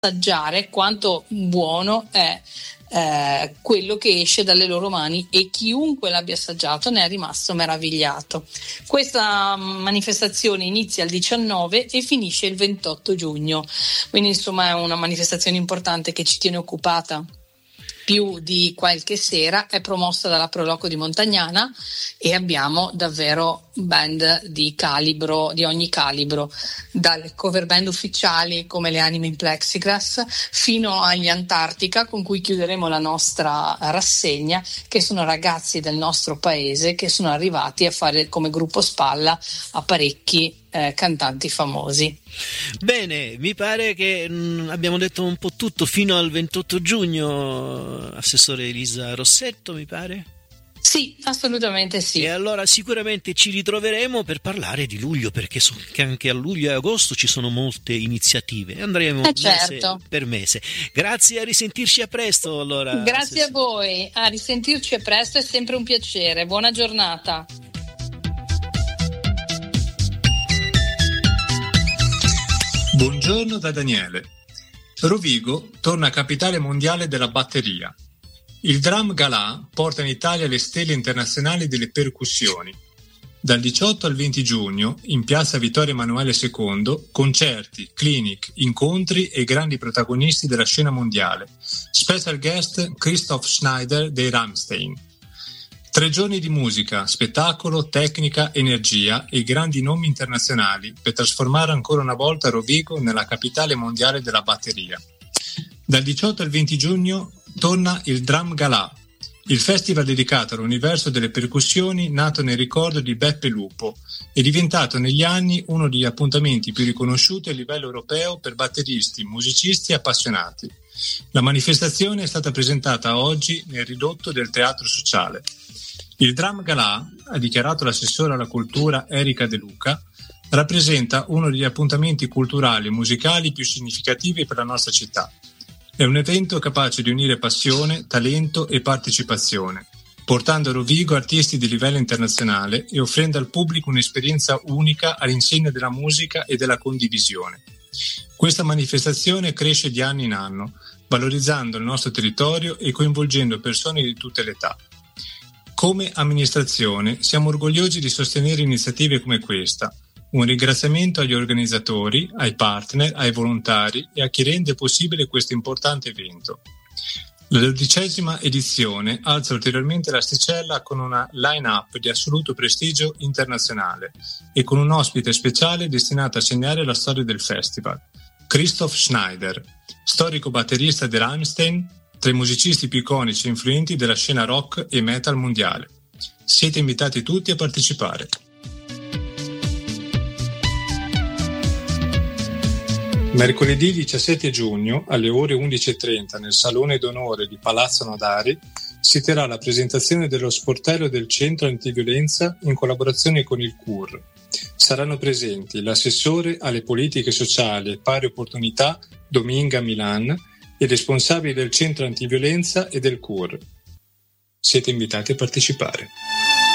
assaggiare quanto buono è quello che esce dalle loro mani, e chiunque l'abbia assaggiato ne è rimasto meravigliato. Questa manifestazione inizia il 19 e finisce il 28 giugno, quindi insomma è una manifestazione importante che ci tiene occupata più di qualche sera. È promossa dalla Proloco di Montagnana e abbiamo davvero band di ogni calibro, dalle cover band ufficiali come le Anime in Plexiglass fino agli Antartica, con cui chiuderemo la nostra rassegna, che sono ragazzi del nostro paese che sono arrivati a fare come gruppo spalla a parecchi cantanti famosi. Bene, mi pare che abbiamo detto un po' tutto fino al 28 giugno, Assessore Elisa Rossetto, mi pare? Sì, assolutamente sì. E allora sicuramente ci ritroveremo per parlare di luglio, perché so che anche a luglio e agosto ci sono molte iniziative. Andremo certo. mese per mese. Grazie, a risentirci a presto. Allora, grazie a voi, a risentirci a presto, è sempre un piacere. Buona giornata. Buongiorno da Daniele. Rovigo torna capitale mondiale della batteria. Il Drum Galà porta in Italia le stelle internazionali delle percussioni. Dal 18 al 20 giugno, in piazza Vittorio Emanuele II, concerti, clinic, incontri e grandi protagonisti della scena mondiale. Special guest Christoph Schneider dei Rammstein. 3 giorni di musica, spettacolo, tecnica, energia e grandi nomi internazionali per trasformare ancora una volta Rovigo nella capitale mondiale della batteria. Dal 18 al 20 giugno torna il Drum Galà, il festival dedicato all'universo delle percussioni nato nel ricordo di Beppe Lupo e diventato negli anni uno degli appuntamenti più riconosciuti a livello europeo per batteristi, musicisti e appassionati. La manifestazione è stata presentata oggi nel ridotto del Teatro Sociale. Il Drum Galà, ha dichiarato l'assessore alla cultura Erika De Luca, rappresenta uno degli appuntamenti culturali e musicali più significativi per la nostra città. È un evento capace di unire passione, talento e partecipazione, portando a Rovigo artisti di livello internazionale e offrendo al pubblico un'esperienza unica all'insegna della musica e della condivisione. Questa manifestazione cresce di anno in anno, valorizzando il nostro territorio e coinvolgendo persone di tutte le età. Come amministrazione siamo orgogliosi di sostenere iniziative come questa. Un ringraziamento agli organizzatori, ai partner, ai volontari e a chi rende possibile questo importante evento. La 12ª edizione alza ulteriormente l'asticella con una line-up di assoluto prestigio internazionale e con un ospite speciale destinato a segnare la storia del festival, Christoph Schneider, storico batterista dei Rammstein, tra i musicisti più iconici e influenti della scena rock e metal mondiale. Siete invitati tutti a partecipare. Mercoledì 17 giugno alle ore 11:30 nel Salone d'Onore di Palazzo Nodari si terrà la presentazione dello sportello del Centro Antiviolenza in collaborazione con il CUR. Saranno presenti l'assessore alle politiche sociali e pari opportunità Dominga Milan e responsabili del Centro Antiviolenza e del CUR. Siete invitati a partecipare.